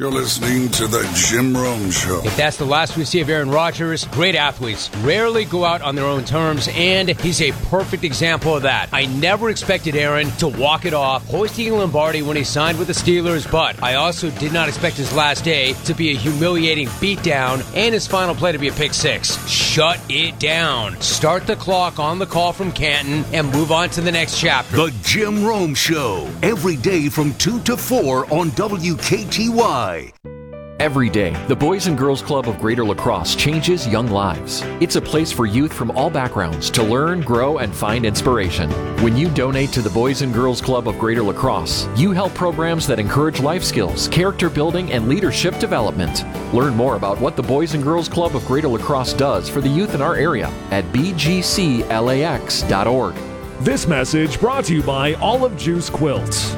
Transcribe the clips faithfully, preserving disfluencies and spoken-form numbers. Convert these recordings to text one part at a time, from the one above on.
You're listening to The Jim Rome Show. If that's the last we see of Aaron Rodgers, great athletes rarely go out on their own terms, and he's a perfect example of that. I never expected Aaron to walk it off, hoisting Lombardi when he signed with the Steelers, but I also did not expect his last day to be a humiliating beatdown and his final play to be a pick six. Shut it down. Start the clock on the call from Canton and move on to the next chapter. The Jim Rome Show, every day from two to four on W K T Y. Every day, the Boys and Girls Club of Greater La Crosse changes young lives. It's a place for youth from all backgrounds to learn, grow, and find inspiration. When you donate to the Boys and Girls Club of Greater La Crosse, you help programs that encourage life skills, character building, and leadership development. Learn more about what the Boys and Girls Club of Greater La Crosse does for the youth in our area at b g c lax dot org. This message brought to you by Olive Juice Quilts.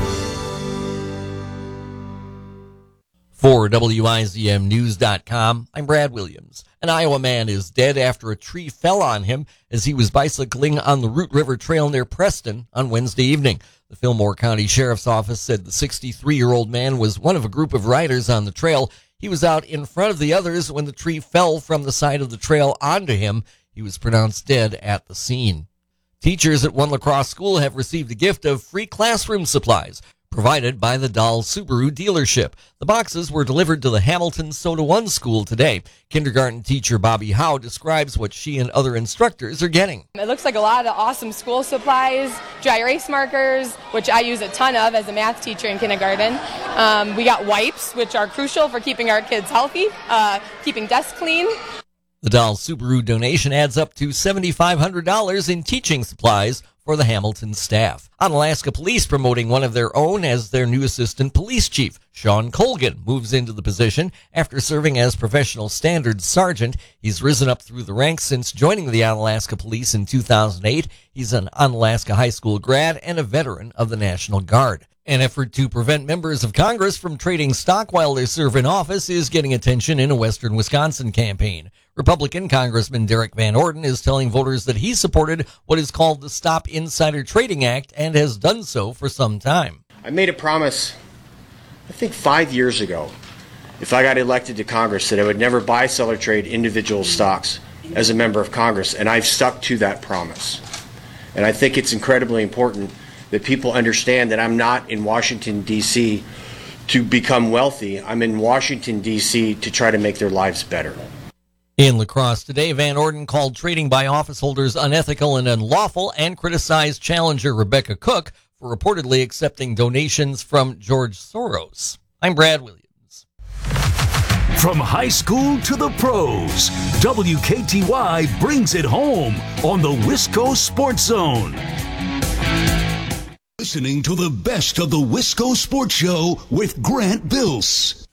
For W I Z M News dot com, I'm Brad Williams. An Iowa man is dead after a tree fell on him as he was bicycling on the Root River Trail near Preston on Wednesday evening. The Fillmore County Sheriff's Office said the sixty-three-year-old man was one of a group of riders on the trail. He was out in front of the others when the tree fell from the side of the trail onto him. He was pronounced dead at the scene. Teachers at One La Crosse School have received a gift of free classroom supplies provided by the Dahl Subaru dealership. The boxes were delivered to the Hamilton Soda One School today. Kindergarten teacher Bobby Howe describes what she and other instructors are getting. It looks like a lot of awesome school supplies, dry erase markers, which I use a ton of as a math teacher in kindergarten. Um, we got wipes, which are crucial for keeping our kids healthy, uh, keeping desks clean. The Dahl Subaru donation adds up to seven thousand five hundred dollars in teaching supplies for the Hamilton staff. Onalaska Police promoting one of their own as their new assistant police chief. Sean Colgan moves into the position after serving as professional standards sergeant. He's risen up through the ranks since joining the Onalaska Police in two thousand eight. He's an Onalaska high school grad and a veteran of the National Guard. An effort to prevent members of Congress from trading stock while they serve in office is getting attention in a western Wisconsin campaign. Republican Congressman Derek Van Orden is telling voters that he supported what is called the Stop Insider Trading Act and has done so for some time. I made a promise, I think five years ago, if I got elected to Congress, that I would never buy, sell, or trade individual stocks as a member of Congress, and I've stuck to that promise. And I think it's incredibly important that people understand that I'm not in Washington, D C to become wealthy. I'm in Washington, D C to try to make their lives better. In La Crosse today, Van Orden called trading by office holders unethical and unlawful and criticized challenger Rebecca Cook for reportedly accepting donations from George Soros. I'm Brad Williams. From high school to the pros, W K T Y brings it home on the Wisco Sports Zone. Listening to the best of the Wisco Sports Show with Grant Bills.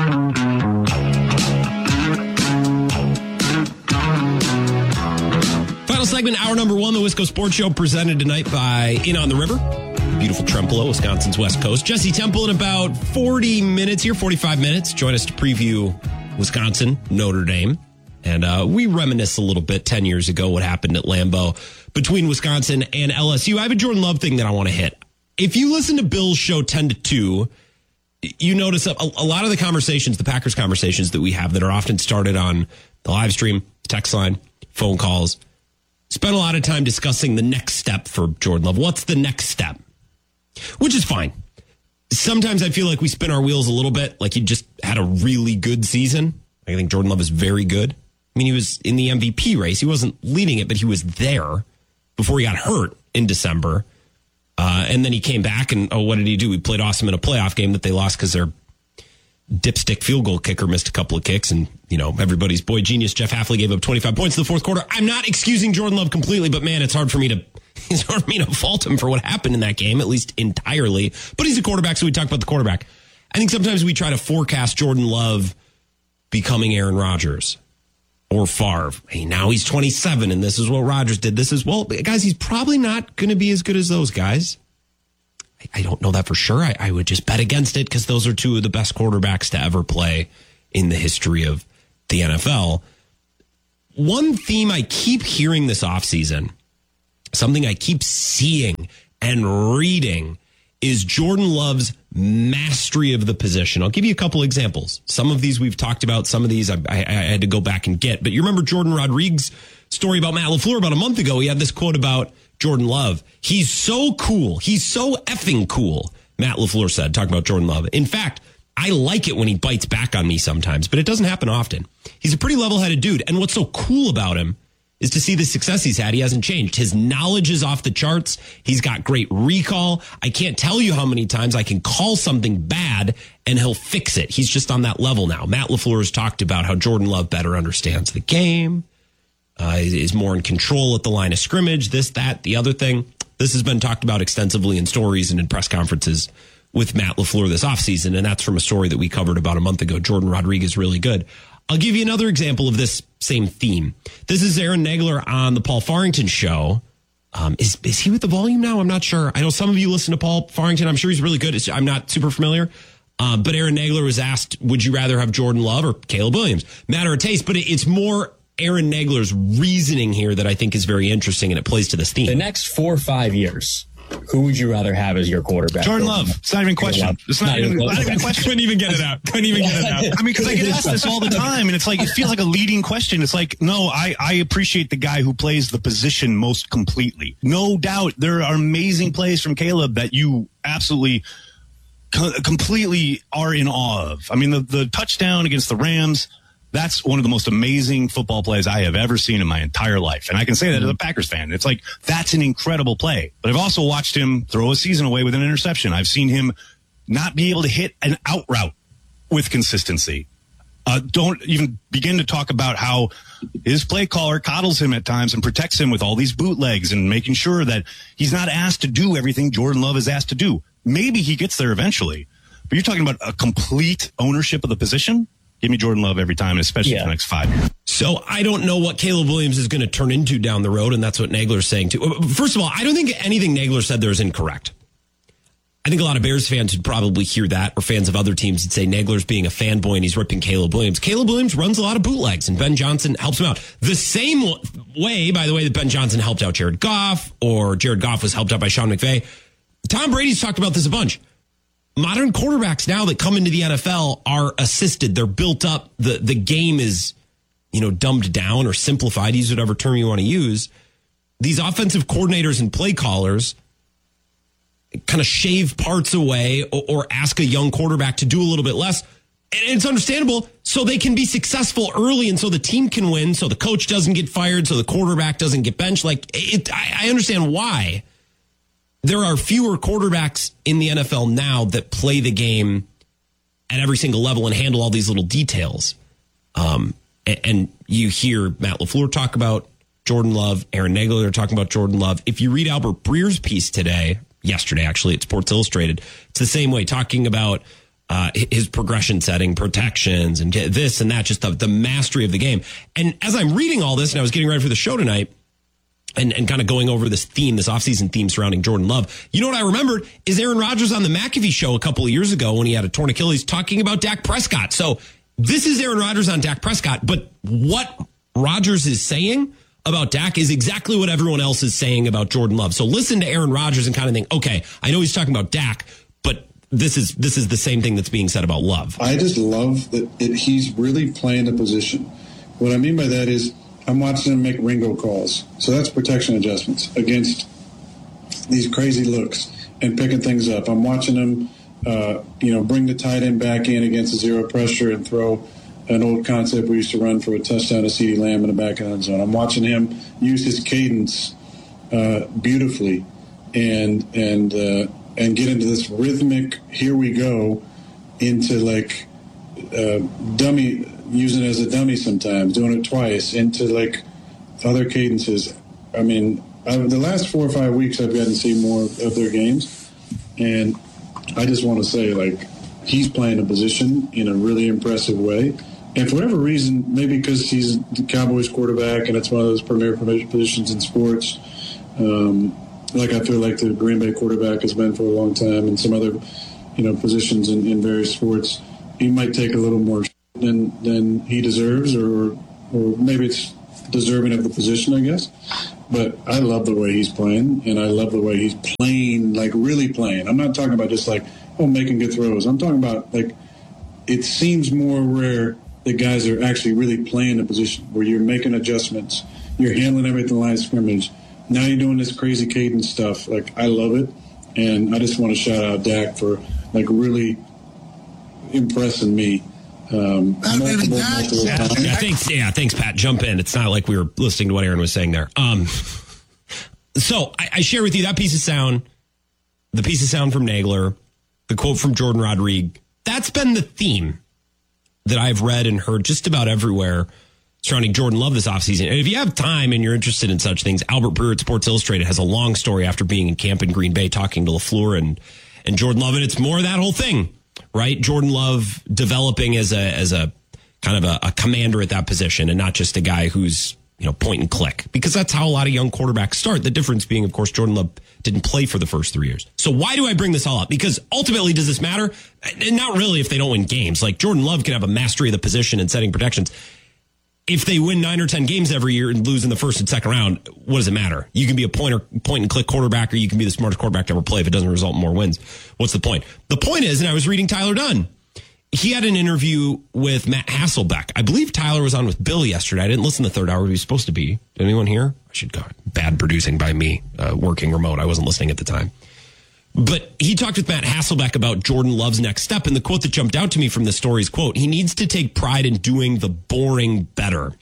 Final segment, hour number one, the Wisco Sports Show, presented tonight by In on the River. Beautiful Trempealeau, Wisconsin's West Coast. Jesse Temple in about forty minutes here, forty-five minutes. Join us to preview Wisconsin, Notre Dame. And uh, we reminisce a little bit ten years ago what happened at Lambeau between Wisconsin and L S U. I have a Jordan Love thing that I want to hit. If you listen to Bill's show ten to two, you notice a, a lot of the conversations, the Packers conversations that we have that are often started on the live stream, text line, phone calls, spend a lot of time discussing the next step for Jordan Love. What's the next step? Which is fine. Sometimes I feel like we spin our wheels a little bit, like he just had a really good season. I think Jordan Love is very good. I mean, he was in the M V P race. He wasn't leading it, but he was there before he got hurt in December. Uh, and then he came back and, oh, what did he do? He played awesome in a playoff game that they lost because their dipstick field goal kicker missed a couple of kicks. And, you know, everybody's boy genius, Jeff Hafley, gave up twenty-five points in the fourth quarter. I'm not excusing Jordan Love completely, but, man, it's hard for me to it's hard for me to fault him for what happened in that game, at least entirely. But he's a quarterback, so we talk about the quarterback. I think sometimes we try to forecast Jordan Love becoming Aaron Rodgers or Favre. Hey, now he's twenty-seven, and this is what Rodgers did. This is, well, guys, he's probably not going to be as good as those guys. I, I don't know that for sure. I, I would just bet against it because those are two of the best quarterbacks to ever play in the history of the N F L. One theme I keep hearing this offseason, something I keep seeing and reading, is Jordan Love's mastery of the position. I'll give you a couple examples. Some of these we've talked about. Some of these I, I, I had to go back and get. But you remember Jordan Rodriguez's story about Matt LaFleur about a month ago? He had this quote about Jordan Love. He's so cool. He's so effing cool, Matt LaFleur said, talking about Jordan Love. In fact, I like it when he bites back on me sometimes, but it doesn't happen often. He's a pretty level-headed dude. And what's so cool about him is to see the success he's had. He hasn't changed. His knowledge is off the charts. He's got great recall. I can't tell you how many times I can call something bad and he'll fix it. He's just on that level now. Matt LaFleur has talked about how Jordan Love better understands the game, uh, is more in control at the line of scrimmage, this, that, the other thing. This has been talked about extensively in stories and in press conferences with Matt LaFleur this offseason, and that's from a story that we covered about a month ago. Jordan Rodriguez really good. I'll give you another example of this same theme. This is Aaron Nagler on the Paul Farrington show. Um, is is he with the volume now? I'm not sure. I know some of you listen to Paul Farrington. I'm sure he's really good. It's, I'm not super familiar. Uh, but Aaron Nagler was asked, would you rather have Jordan Love or Caleb Williams? Matter of taste, but it, it's more Aaron Nagler's reasoning here that I think is very interesting, and it plays to this theme. The next four or five years, who would you rather have as your quarterback? Jordan Love. It's not even a question. It's not, not, even, not even a question. Couldn't even get it out. Couldn't even get it out. I mean, because I get asked this all the time, and it's like, it feels like a leading question. It's like, no, I, I appreciate the guy who plays the position most completely. No doubt there are amazing plays from Caleb that you absolutely co- completely are in awe of. I mean, the, the touchdown against the Rams, that's one of the most amazing football plays I have ever seen in my entire life. And I can say that as a Packers fan. It's like, that's an incredible play. But I've also watched him throw a season away with an interception. I've seen him not be able to hit an out route with consistency. Uh, don't even begin to talk about how his play caller coddles him at times and protects him with all these bootlegs and making sure that he's not asked to do everything Jordan Love is asked to do. Maybe he gets there eventually. But you're talking about a complete ownership of the position? Give me Jordan Love every time, and especially yeah. for the next five years. So I don't know what Caleb Williams is going to turn into down the road, and that's what Nagler's saying too. First of all, I don't think anything Nagler said there is incorrect. I think a lot of Bears fans would probably hear that, or fans of other teams would say Nagler's being a fanboy and he's ripping Caleb Williams. Caleb Williams runs a lot of bootlegs, and Ben Johnson helps him out. The same way, by the way, that Ben Johnson helped out Jared Goff, or Jared Goff was helped out by Sean McVay. Tom Brady's talked about this a bunch. Modern quarterbacks now that come into the N F L are assisted. They're built up. The the game is, you know, dumbed down or simplified. Use whatever term you want to use. These offensive coordinators and play callers kind of shave parts away or, or ask a young quarterback to do a little bit less. And it's understandable, so they can be successful early and so the team can win, so the coach doesn't get fired, so the quarterback doesn't get benched. Like, it, I, I understand why. There are fewer quarterbacks in the N F L now that play the game at every single level and handle all these little details. Um, and, and you hear Matt LaFleur talk about Jordan Love, Aaron Nagler are talking about Jordan Love. If you read Albert Breer's piece today, yesterday actually, at Sports Illustrated, it's the same way, talking about uh, his progression setting, protections, and this and that, just the, the mastery of the game. And as I'm reading all this, and I was getting ready for the show tonight, And, and kind of going over this theme, this offseason theme surrounding Jordan Love. You know what I remembered is Aaron Rodgers on the McAfee show a couple of years ago when he had a torn Achilles talking about Dak Prescott. So this is Aaron Rodgers on Dak Prescott, but what Rodgers is saying about Dak is exactly what everyone else is saying about Jordan Love. So listen to Aaron Rodgers and kind of think, okay, I know he's talking about Dak, but this is this is the same thing that's being said about Love. I just love that it, he's really playing the position. What I mean by that is, I'm watching him make Ringo calls. So that's protection adjustments against these crazy looks and picking things up. I'm watching him, uh, you know, bring the tight end back in against zero pressure and throw an old concept we used to run for a touchdown to CeeDee Lamb in the back of the end zone. I'm watching him use his cadence uh, beautifully and and uh, and get into this rhythmic, here we go, into like uh, dummy, using it as a dummy sometimes, doing it twice, into like other cadences. I mean, I, the last four or five weeks I've gotten to see more of their games, and I just want to say, like, he's playing a position in a really impressive way. And for whatever reason, maybe because he's the Cowboys quarterback and it's one of those premier positions in sports, um, like I feel like the Green Bay quarterback has been for a long time, and some other, you know, positions in, in various sports, he might take a little more than than he deserves, or or maybe it's deserving of the position, I guess. but I love the way he's playing, and I love the way he's playing, like really playing. I'm not talking about just like, oh, making good throws. I'm talking about, like, it seems more rare that guys are actually really playing the position where you're making adjustments, you're handling everything line of scrimmage. Now you're doing this crazy cadence stuff. Like, I love it, and I just want to shout out Dak for, like, really impressing me. Um, multiple, multiple yeah, times. yeah, thanks. Yeah, thanks, Pat. Jump in. It's not like we were listening to what Aaron was saying there. Um, so I, I share with you that piece of sound, the piece of sound from Nagler, the quote from Jordan Rodriguez. That's been the theme that I've read and heard just about everywhere surrounding Jordan Love this offseason. And if you have time and you're interested in such things, Albert Breer at Sports Illustrated has a long story after being in camp in Green Bay talking to LaFleur and, and Jordan Love. And it's more of that whole thing. Right, Jordan Love developing as a as a kind of a, a commander at that position, and not just a guy who's, you know, point and click, because that's how a lot of young quarterbacks start. The difference being, of course, Jordan Love didn't play for the first three years. So why do I bring this all up? Because ultimately, does this matter? Not really. If they don't win games, like Jordan Love can have a mastery of the position and setting protections. If they win nine or ten games every year and lose in the first and second round, what does it matter? You can be a point or point and click quarterback, or you can be the smartest quarterback to ever play. If it doesn't result in more wins, what's the point? The point is, and I was reading Tyler Dunn. He had an interview with Matt Hasselbeck. I believe Tyler was on with Bill yesterday. I didn't listen to the third hour. He was supposed to be. Did anyone hear? I should go. Bad producing by me, uh, working remote. I wasn't listening at the time. But he talked with Matt Hasselbeck about Jordan Love's next step. And the quote that jumped out to me from the story is, quote, he needs to take pride in doing the boring better.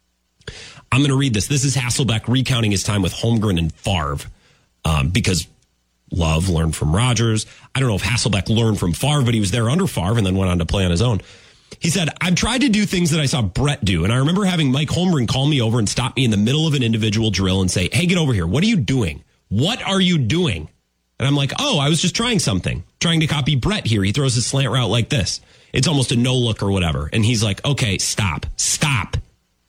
I'm going to read this. This is Hasselbeck recounting his time with Holmgren and Favre, um, because Love learned from Rodgers. I don't know if Hasselbeck learned from Favre, but he was there under Favre and then went on to play on his own. He said, I've tried to do things that I saw Brett do. And I remember having Mike Holmgren call me over and stop me in the middle of an individual drill and say, hey, get over here. What are you doing? What are you doing? And I'm like, oh, I was just trying something, trying to copy Brett here. He throws his slant route like this. It's almost a no look or whatever. And he's like, okay, stop, stop.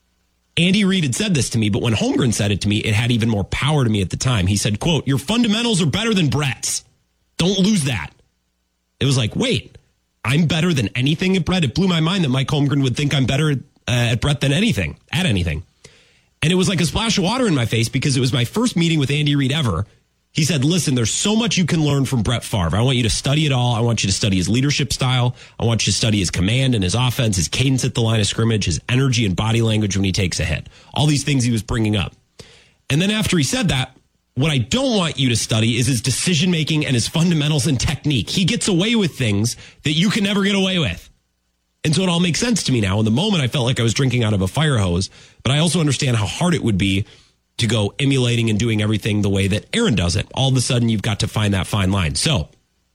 Andy Reid had said this to me, but when Holmgren said it to me, it had even more power to me at the time. He said, quote, your fundamentals are better than Brett's. Don't lose that. It was like, wait, I'm better than anything at Brett. It blew my mind that Mike Holmgren would think I'm better uh, at Brett than anything, at anything. And it was like a splash of water in my face because it was my first meeting with Andy Reid ever. He said, listen, there's so much you can learn from Brett Favre. I want you to study it all. I want you to study his leadership style. I want you to study his command and his offense, his cadence at the line of scrimmage, his energy and body language when he takes a hit. All these things he was bringing up. And then after he said that, what I don't want you to study is his decision-making and his fundamentals and technique. He gets away with things that you can never get away with. And so it all makes sense to me now. In the moment, I felt like I was drinking out of a fire hose, but I also understand how hard it would be to go emulating and doing everything the way that Aaron does it. All of a sudden, you've got to find that fine line. So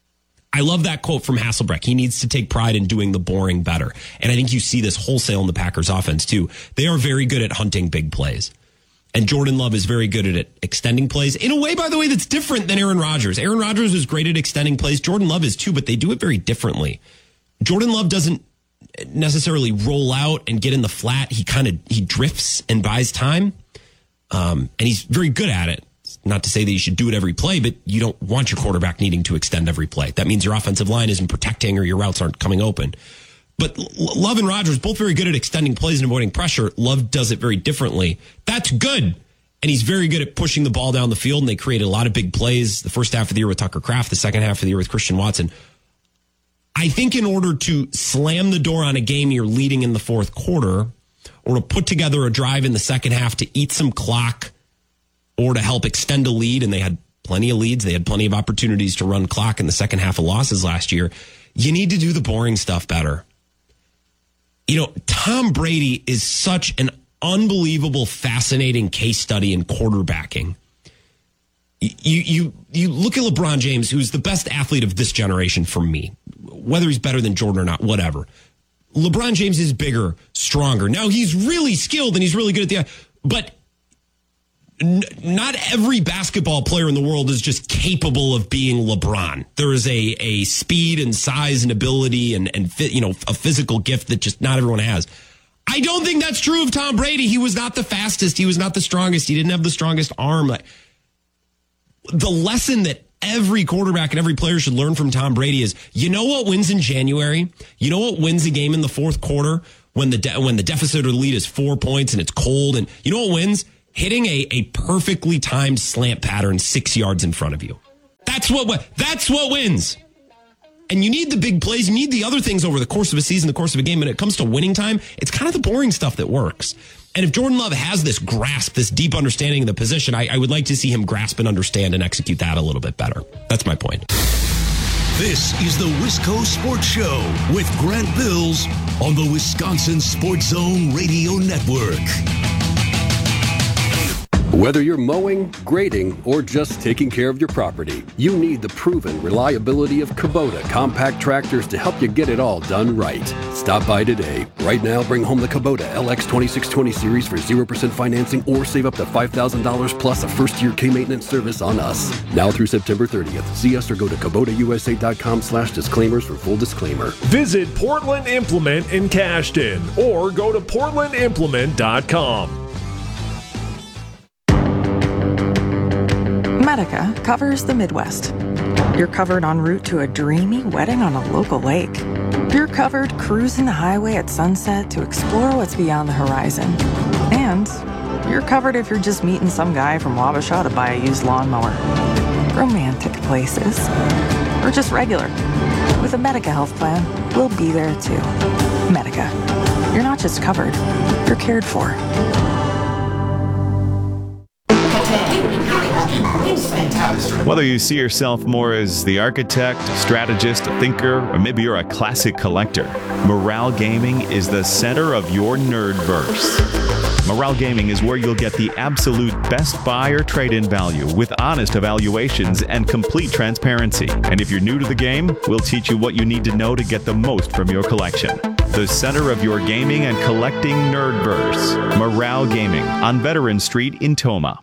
I love that quote from Hasselbeck. He needs to take pride in doing the boring better. And I think you see this wholesale in the Packers offense, too. They are very good at hunting big plays. And Jordan Love is very good at it, extending plays in a way, by the way, that's different than Aaron Rodgers. Aaron Rodgers is great at extending plays. Jordan Love is, too, but they do it very differently. Jordan Love doesn't necessarily roll out and get in the flat. He kind of he drifts and buys time. Um, and he's very good at it. Not to say that you should do it every play, but you don't want your quarterback needing to extend every play. That means your offensive line isn't protecting or your routes aren't coming open. But Love and Rodgers, both very good at extending plays and avoiding pressure. Love does it very differently. That's good. And he's very good at pushing the ball down the field, and they created a lot of big plays the first half of the year with Tucker Kraft, the second half of the year with Christian Watson. I think in order to slam the door on a game you're leading in the fourth quarter, or to put together a drive in the second half to eat some clock or to help extend a lead, and they had plenty of leads. They had plenty of opportunities to run clock in the second half of losses last year. You need to do the boring stuff better. You know, Tom Brady is such an unbelievable, fascinating case study in quarterbacking. You, you, you look at LeBron James, who's the best athlete of this generation for me, whether he's better than Jordan or not, whatever. LeBron James is bigger, stronger. Now, he's really skilled and he's really good at the, but n- not every basketball player in the world is just capable of being LeBron. There is a, a speed and size and ability and, and fit, you know, a physical gift that just not everyone has. I don't think that's true of Tom Brady. He was not the fastest. He was not the strongest. He didn't have the strongest arm. Like, the lesson that every quarterback and every player should learn from Tom Brady is, you know what wins in January? You know what wins a game in the fourth quarter when the de- when the deficit or the lead is four points and it's cold? And you know what wins? hitting a, a perfectly timed slant pattern six yards in front of you. That's what that's what wins. And you need the big plays. You need the other things over the course of a season, the course of a game. When it comes to winning time, it's kind of the boring stuff that works. And if Jordan Love has this grasp, this deep understanding of the position, I, I would like to see him grasp and understand and execute that a little bit better. That's my point. This is the Wisco Sports Show with Grant Bills on the Wisconsin Sports Zone Radio Network. Whether you're mowing, grading, or just taking care of your property, you need the proven reliability of Kubota compact tractors to help you get it all done right. Stop by today. Right now, bring home the Kubota L X twenty-six twenty series for zero percent financing or save up to five thousand dollars plus a first-year K-maintenance service on us. Now through September thirtieth. See us or go to Kubota U S A dot com slash disclaimers for full disclaimer. Visit Portland Implement in Cashton or go to portland implement dot com. Medica covers the Midwest. You're covered en route to a dreamy wedding on a local lake. You're covered cruising the highway at sunset to explore what's beyond the horizon. And you're covered if you're just meeting some guy from Wabasha to buy a used lawnmower. Romantic places. Or just regular. With a Medica health plan, we'll be there too. Medica. You're not just covered, you're cared for. Whether you see yourself more as the architect, strategist, thinker, or maybe you're a classic collector, Morale Gaming is the center of your nerdverse. Morale Gaming is where you'll get the absolute best buy or trade-in value with honest evaluations and complete transparency. And if you're new to the game, we'll teach you what you need to know to get the most from your collection. The center of your gaming and collecting nerdverse. Morale Gaming on Veteran Street in Toma.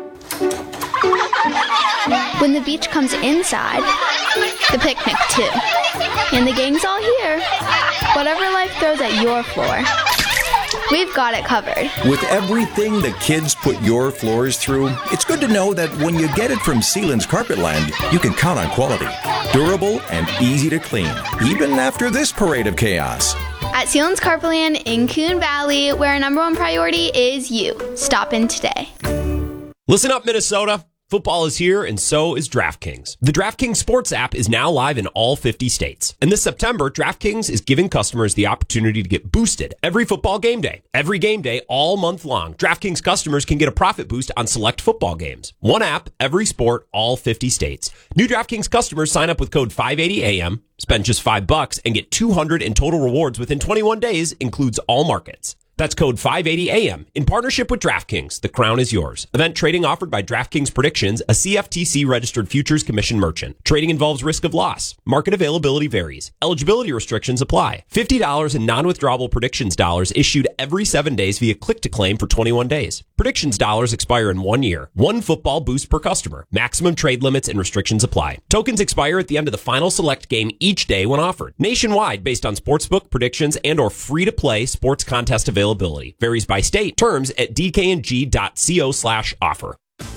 When the beach comes inside, the picnic too. And the gang's all here. Whatever life throws at your floor, we've got it covered. With everything the kids put your floors through, it's good to know that when you get it from Sealand's Carpetland, you can count on quality. Durable and easy to clean, even after this parade of chaos. At Sealand's Carpetland in Coon Valley, where our number one priority is you. Stop in today. Listen up, Minnesota. Football is here, and so is DraftKings. The DraftKings Sports app is now live in all fifty states. And this September, DraftKings is giving customers the opportunity to get boosted every football game day. Every game day, all month long, DraftKings customers can get a profit boost on select football games. One app, every sport, all fifty states. New DraftKings customers sign up with code five eighty A M, spend just five bucks, and get two hundred in total rewards within twenty-one days, includes all markets. That's code five eighty A M. In partnership with DraftKings, the crown is yours. Event trading offered by DraftKings Predictions, a C F T C-registered futures commission merchant. Trading involves risk of loss. Market availability varies. Eligibility restrictions apply. fifty dollars in non-withdrawable predictions dollars issued every seven days via click-to-claim for twenty-one days. Predictions dollars expire in one year. One football boost per customer. Maximum trade limits and restrictions apply. Tokens expire at the end of the final select game each day when offered. Nationwide based on sportsbook, predictions, and or free-to-play sports contest availability. Varies by state. Terms at d k n g dot co slash offer.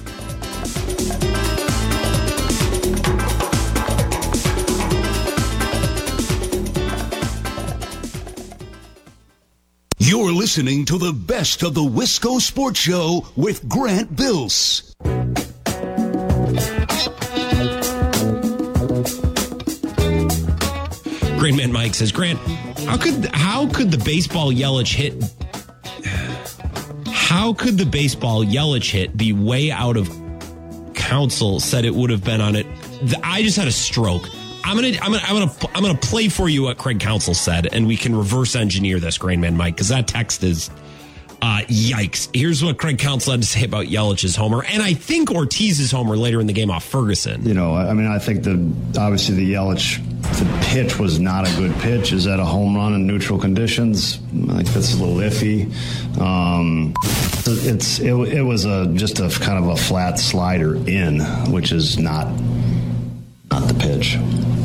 You're listening to the best of the Wisco Sports Show with Grant Bills. Green Man Mike says, Grant, how could how could the baseball Yelich hit how could the baseball Yelich hit be way out of counsel? Said it would have been on it. I just had a stroke. I'm gonna I'm gonna I'm gonna I'm gonna play for you what Craig Counsell said, and we can reverse engineer this, Green Man Mike, because that text is uh, yikes. Here's what Craig Counsell had to say about Yelich's homer, and I think Ortiz's homer later in the game off Ferguson. You know, I mean, I think the obviously the Yelich the pitch was not a good pitch. Is that a home run in neutral conditions? I think that's a little iffy. Um, it's it, it was a just a kind of a flat slider in, which is not not the pitch.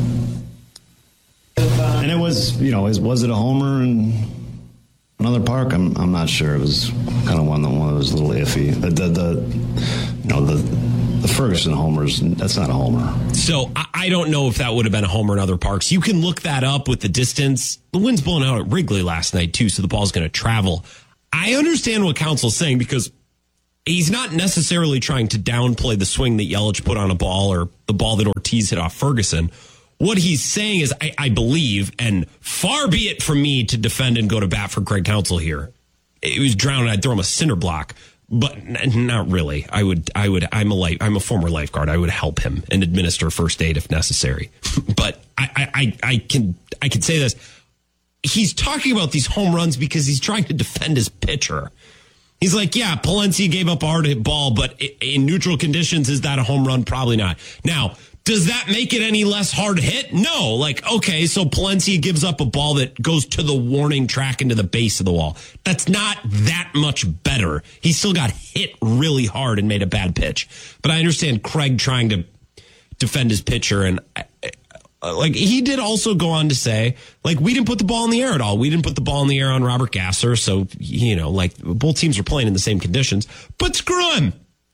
And it was, you know, is, was it a homer in another park? I'm I'm not sure. It was kind of one that one that was a little iffy. The, the, the you know the the Ferguson homers, that's not a homer. So I, I don't know if that would have been a homer in other parks. You can look that up with the distance. The wind's blowing out at Wrigley last night too, so the ball's going to travel. I understand what Counsell's saying because he's not necessarily trying to downplay the swing that Yelich put on a ball or the ball that Ortiz hit off Ferguson. What he's saying is, I, I believe, and far be it from me to defend and go to bat for Craig Counsell here. It was drowning. I'd throw him a cinder block, but n- not really. I would, I would, I'm a life, I'm a former lifeguard. I would help him and administer first aid if necessary. But I, I, I can, I can say this. He's talking about these home runs because he's trying to defend his pitcher. He's like, yeah, Palencia gave up a hard hit ball, but in neutral conditions, is that a home run? Probably not. Now, does that make it any less hard hit? No. Like, okay, so Palencia gives up a ball that goes to the warning track into the base of the wall. That's not that much better. He still got hit really hard and made a bad pitch. But I understand Craig trying to defend his pitcher. And uh, like, he did also go on to say, like, we didn't put the ball in the air at all. We didn't put the ball in the air on Robert Gasser. So, you know, like, both teams are playing in the same conditions. But screw him.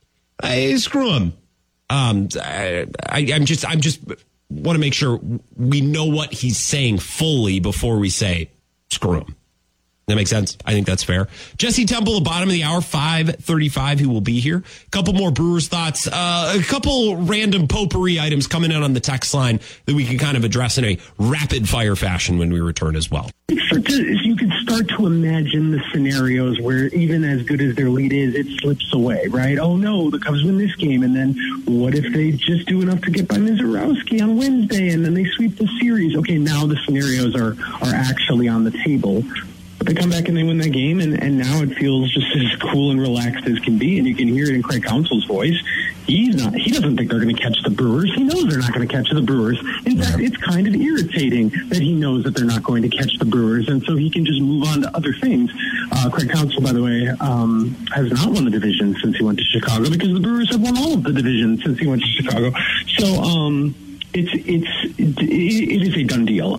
I screw him. Um, I, I, I'm just, I'm just want to make sure we know what he's saying fully before we say screw him. That makes sense. I think that's fair. Jesse Temple, the bottom of the hour, five thirty-five. He will be here. A couple more Brewers thoughts. Uh, a couple random potpourri items coming in on the text line that we can kind of address in a rapid fire fashion when we return as well. You can start to imagine the scenarios where even as good as their lead is, it slips away, right? Oh no, the Cubs win this game, and then what if they just do enough to get by Mizorowski on Wednesday, and then they sweep the series? Okay, now the scenarios are are actually on the table. But they come back and they win that game, and, and now it feels just as cool and relaxed as can be, and you can hear it in Craig Counsell's voice. He's not. He doesn't think they're going to catch the Brewers. He knows they're not going to catch the Brewers. In fact, it's kind of irritating that he knows that they're not going to catch the Brewers, and so he can just move on to other things. Uh, Craig Counsell, by the way, um, has not won the division since he went to Chicago because the Brewers have won all of the divisions since he went to Chicago. So um, it's it's it, it is a done deal.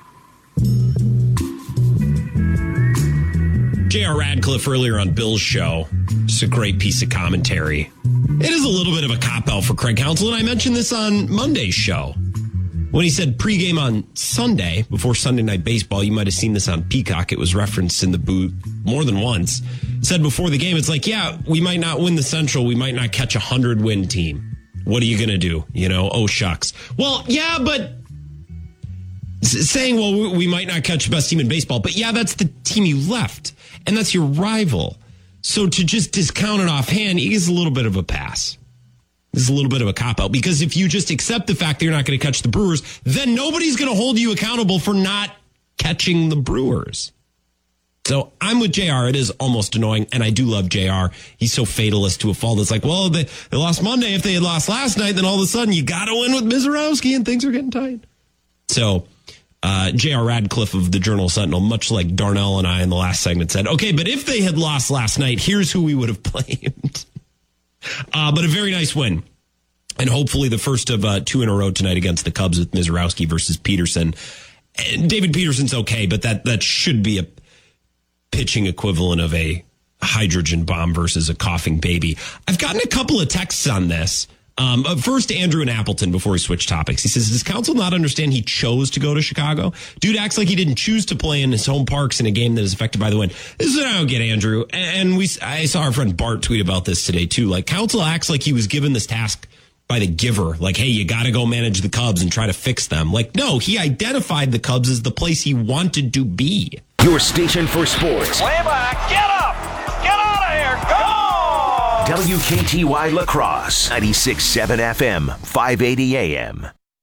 J R. Radcliffe earlier on Bill's show. Just a great piece of commentary. It is a little bit of a cop-out for Craig Counsell, and I mentioned this on Monday's show. When he said pregame on Sunday, before Sunday Night Baseball, you might have seen this on Peacock. It was referenced in the booth more than once. Said before the game, it's like, yeah, we might not win the Central. We might not catch a hundred-win team. What are you going to do? You know, oh, shucks. Well, yeah, but saying, well, we might not catch the best team in baseball, but yeah, that's the team you left, and that's your rival. So to just discount it offhand is a little bit of a pass. It's a little bit of a cop-out, because if you just accept the fact that you're not going to catch the Brewers, then nobody's going to hold you accountable for not catching the Brewers. So I'm with J R. It is almost annoying, and I do love J R. He's so fatalist to a fault. It's like, well, they, they lost Monday. If they had lost last night, then all of a sudden you got to win with Mizorowski, and things are getting tight. So uh, J R. Radcliffe of the Journal Sentinel, much like Darnell and I in the last segment, said, okay, but if they had lost last night, here's who we would have blamed. uh, but a very nice win. And hopefully the first of uh, two in a row tonight against the Cubs with Mizorowski versus Peterson. And David Peterson's okay, but that, that should be a pitching equivalent of a hydrogen bomb versus a coughing baby. I've gotten a couple of texts on this. Um, first, Andrew in Appleton, before we switch topics. He says, does Counsell not understand he chose to go to Chicago? Dude acts like he didn't choose to play in his home parks in a game that is affected by the wind. This is what I don't get, Andrew. And we, I saw our friend Bart tweet about this today, too. Like, Counsell acts like he was given this task by the giver. Like, hey, you got to go manage the Cubs and try to fix them. Like, no, he identified the Cubs as the place he wanted to be. Your station for sports. Way back. Get up. Get out of here. Go. W K T Y La Crosse, ninety-six point seven F M, five eighty A M.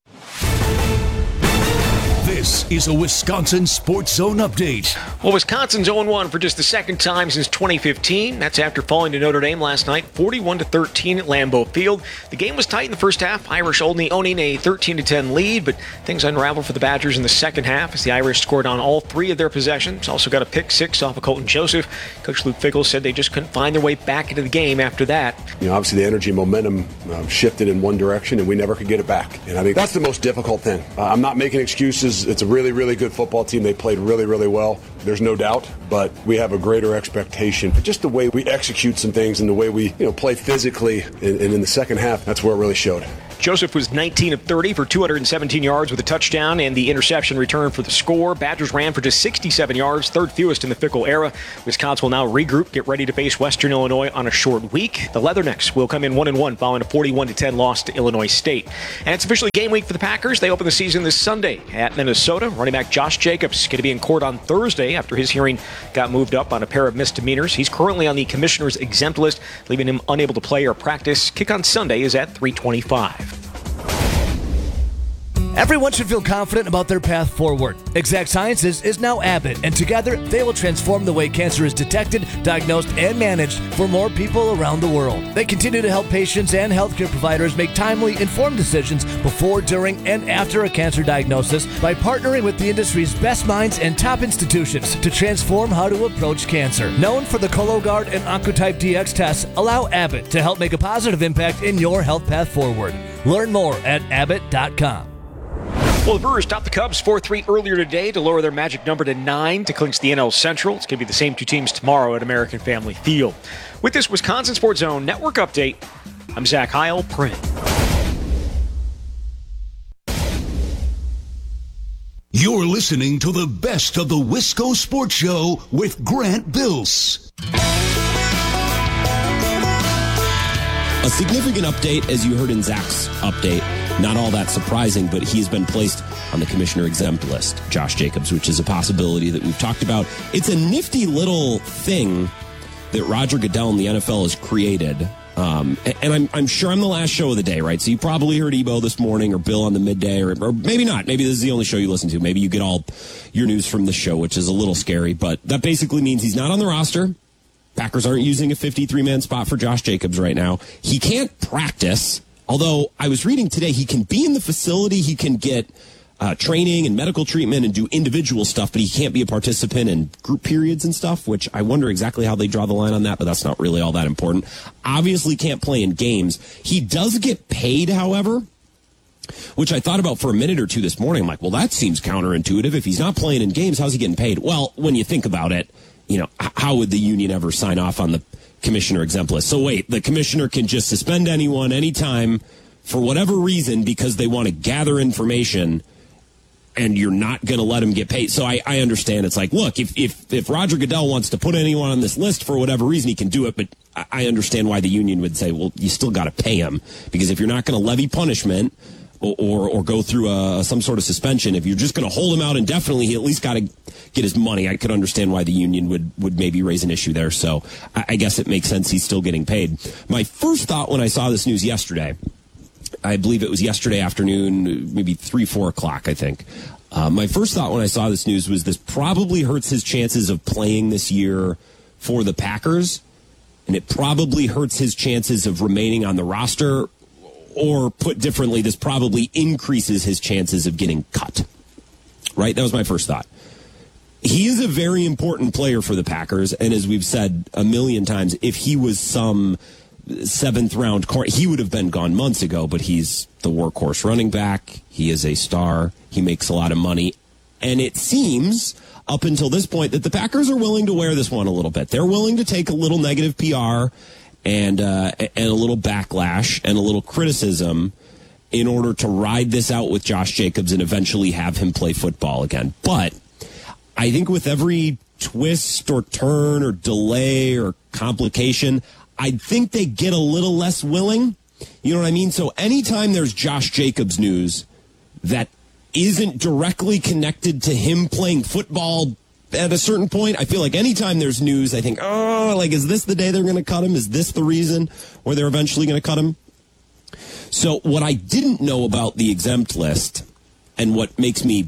This is a Wisconsin Sports Zone update. Well, Wisconsin's oh and one for just the second time since twenty fifteen. That's after falling to Notre Dame last night, forty-one to thirteen at Lambeau Field. The game was tight in the first half. Irish only owning a thirteen to ten lead, but things unraveled for the Badgers in the second half as the Irish scored on all three of their possessions. Also got a pick six off of Colton Joseph. Coach Luke Fickell said they just couldn't find their way back into the game after that. You know, obviously the energy and momentum uh, shifted in one direction, and we never could get it back. And I think that's the most difficult thing. Uh, I'm not making excuses. It's a really, really good football team. They played really, really well. There's no doubt, but we have a greater expectation. But just the way we execute some things and the way we, you know, play physically, and, and in the second half, that's where it really showed. Joseph was nineteen of thirty for two hundred seventeen yards with a touchdown and the interception return for the score. Badgers ran for just sixty-seven yards, third fewest in the Fickell era. Wisconsin will now regroup, get ready to face Western Illinois on a short week. The Leathernecks will come in one and one following a forty-one to ten loss to Illinois State. And it's officially game week for the Packers. They open the season this Sunday at Minnesota. Running back Josh Jacobs going to be in court on Thursday after his hearing got moved up on a pair of misdemeanors. He's currently on the commissioner's exempt list, leaving him unable to play or practice. Kick on Sunday is at three twenty-five. Everyone should feel confident about their path forward. Exact Sciences is now Abbott, and together they will transform the way cancer is detected, diagnosed, and managed for more people around the world. They continue to help patients and healthcare providers make timely, informed decisions before, during, and after a cancer diagnosis by partnering with the industry's best minds and top institutions to transform how to approach cancer. Known for the Cologuard and Oncotype D X tests, allow Abbott to help make a positive impact in your health path forward. Learn more at abbott dot com. Well, the Brewers topped the Cubs four three earlier today to lower their magic number to nine to clinch the N L Central. It's going to be the same two teams tomorrow at American Family Field. With this Wisconsin Sports Zone Network update, I'm Zach Heil, Print. You're listening to the best of the Wisco Sports Show with Grant Bills. A significant update, as you heard in Zach's update. Not all that surprising, but he's been placed on the commissioner exempt list, Josh Jacobs, which is a possibility that we've talked about. It's a nifty little thing that Roger Goodell in the N F L has created. Um, and I'm, I'm sure I'm the last show of the day, right? So you probably heard Ebo this morning or Bill on the midday, or, or maybe not. Maybe this is the only show you listen to. Maybe you get all your news from the show, which is a little scary. But that basically means he's not on the roster. Packers aren't using a fifty-three man spot for Josh Jacobs right now. He can't practice. Although I was reading today, he can be in the facility, he can get uh, training and medical treatment and do individual stuff, but he can't be a participant in group periods and stuff, which I wonder exactly how they draw the line on that, but that's not really all that important. Obviously can't play in games. He does get paid, however, which I thought about for a minute or two this morning. I'm like, well, that seems counterintuitive. If he's not playing in games, how's he getting paid? Well, when you think about it, you know, how would the union ever sign off on the commissioner exempt list? So wait, the commissioner can just suspend anyone anytime for whatever reason because they want to gather information, and you're not going to let them get paid. So I, I understand. It's like, look, if, if if Roger Goodell wants to put anyone on this list for whatever reason, he can do it. But I, I understand why the union would say, well, you still got to pay him, because if you're not going to levy punishment or, or or go through a, some sort of suspension, if you're just going to hold him out indefinitely, he at least got to get his money. I could understand why the union would, would maybe raise an issue there. So I, I guess it makes sense he's still getting paid. My first thought when I saw this news yesterday, I believe it was yesterday afternoon, maybe three, four o'clock, I think. Uh, my first thought when I saw this news was this probably hurts his chances of playing this year for the Packers, and it probably hurts his chances of remaining on the roster, or put differently, this probably increases his chances of getting cut. Right? That was my first thought. He is a very important player for the Packers, and as we've said a million times, if he was some seventh round corner, he would have been gone months ago, but he's the workhorse running back. He is a star. He makes a lot of money. And it seems, up until this point, that the Packers are willing to wear this one a little bit. They're willing to take a little negative P R and uh, and a little backlash and a little criticism in order to ride this out with Josh Jacobs and eventually have him play football again. But I think with every twist or turn or delay or complication, I think they get a little less willing. You know what I mean? So anytime there's Josh Jacobs news that isn't directly connected to him playing football at a certain point, I feel like anytime there's news, I think, oh, like, is this the day they're going to cut him? Is this the reason where they're eventually going to cut him? So what I didn't know about the exempt list, and what makes me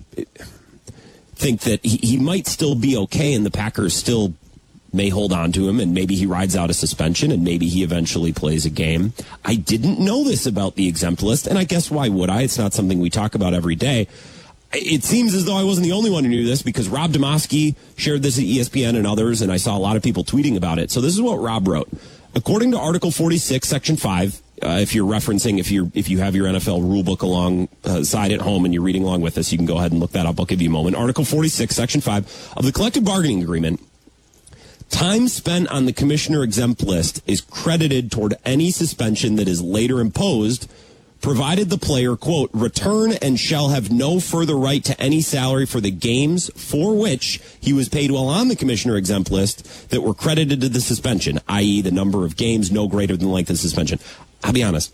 think that he, he might still be okay and the Packers still may hold on to him, and maybe he rides out a suspension, and maybe he eventually plays a game. I didn't know this about the exempt list, and I guess why would I? It's not something we talk about every day. It seems as though I wasn't the only one who knew this, because Rob Demoski shared this at E S P N and others, and I saw a lot of people tweeting about it. So this is what Rob wrote. According to Article forty-six, Section five, uh, if you're referencing, if you're if you have your N F L rulebook alongside at home and you're reading along with us, you can go ahead and look that up. I'll give you a moment. Article forty-six, Section five of the Collective Bargaining Agreement, time spent on the commissioner exempt list is credited toward any suspension that is later imposed provided the player, quote, return and shall have no further right to any salary for the games for which he was paid while on the commissioner exempt list that were credited to the suspension, that is the number of games no greater than the length of suspension. I'll be honest.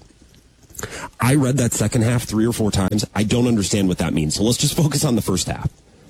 I read that second half three or four times. I don't understand what that means. So let's just focus on the first half.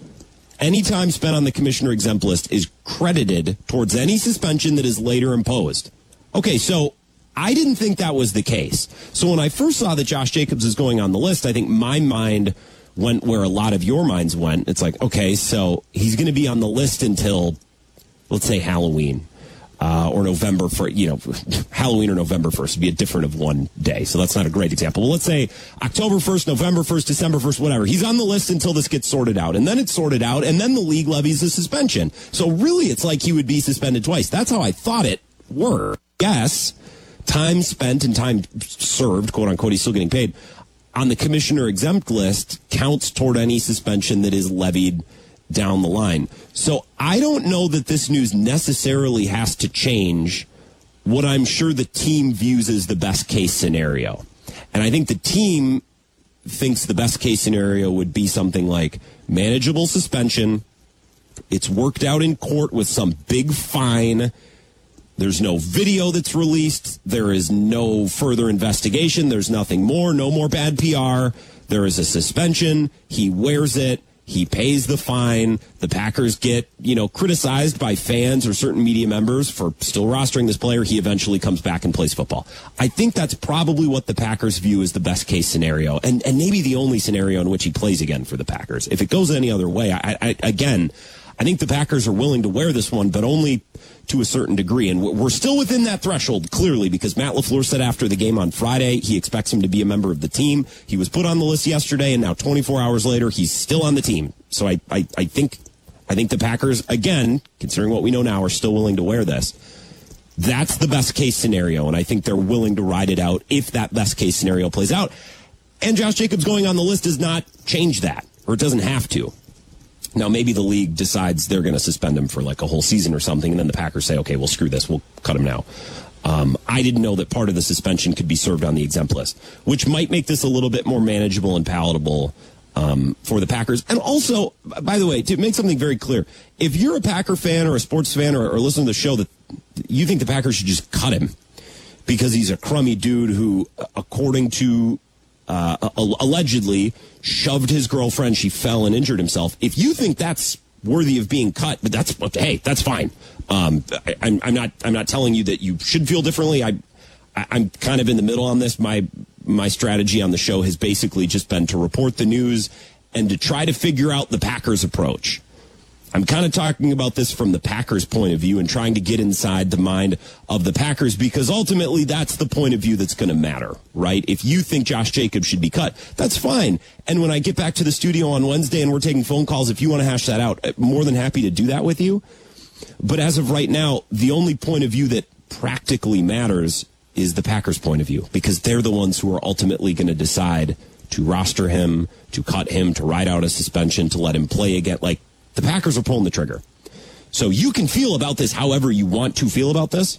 Any time spent on the commissioner exempt list is credited towards any suspension that is later imposed. Okay, so I didn't think that was the case. So when I first saw that Josh Jacobs is going on the list, I think my mind went where a lot of your minds went. It's like, okay, so he's going to be on the list until, let's say, Halloween uh, or November for you know, Halloween or November first would be a different of one day. So that's not a great example. Well, let's say October first, November first, December first, whatever. He's on the list until this gets sorted out. And then it's sorted out, and then the league levies a suspension. So really, it's like he would be suspended twice. That's how I thought it were. Yes. Time spent and time served, quote unquote, he's still getting paid, on the commissioner exempt list counts toward any suspension that is levied down the line. So I don't know that this news necessarily has to change what I'm sure the team views as the best case scenario. And I think the team thinks the best case scenario would be something like manageable suspension. It's worked out in court with some big fine. There's no video that's released. There is no further investigation. There's nothing more. No more bad P R. There is a suspension. He wears it. He pays the fine. The Packers get, you know, criticized by fans or certain media members for still rostering this player. He eventually comes back and plays football. I think that's probably what the Packers view as the best case scenario, and and maybe the only scenario in which he plays again for the Packers. If it goes any other way, I, I again, I think the Packers are willing to wear this one, but only to a certain degree. And we're still within that threshold, clearly, because Matt LaFleur said after the game on Friday he expects him to be a member of the team. He was put on the list yesterday, and now twenty-four hours later, he's still on the team. So I, I, I think I think the Packers, again, considering what we know now, are still willing to wear this. That's the best case scenario, and I think they're willing to ride it out if that best case scenario plays out. And Josh Jacobs going on the list does not change that, or it doesn't have to. Now, maybe the league decides they're going to suspend him for like a whole season or something, and then the Packers say, okay, well, screw this. We'll cut him now. Um, I didn't know that part of the suspension could be served on the exempt list, which might make this a little bit more manageable and palatable um, for the Packers. And also, by the way, to make something very clear, if you're a Packer fan or a sports fan or, or listen to the show that you think the Packers should just cut him because he's a crummy dude who, according to Uh, allegedly shoved his girlfriend, she fell and injured himself. If you think that's worthy of being cut, but that's hey, that's fine. Um, I, I'm, I'm not. I'm not telling you that you should feel differently. I, I, I'm kind of in the middle on this. My my strategy on the show has basically just been to report the news and to try to figure out the Packers' approach. I'm kind of talking about this from the Packers' point of view and trying to get inside the mind of the Packers, because ultimately that's the point of view that's going to matter, right? If you think Josh Jacobs should be cut, that's fine. And when I get back to the studio on Wednesday and we're taking phone calls, if you want to hash that out, I'm more than happy to do that with you. But as of right now, the only point of view that practically matters is the Packers' point of view, because they're the ones who are ultimately going to decide to roster him, to cut him, to ride out a suspension, to let him play again. Like, the Packers are pulling the trigger. So you can feel about this however you want to feel about this.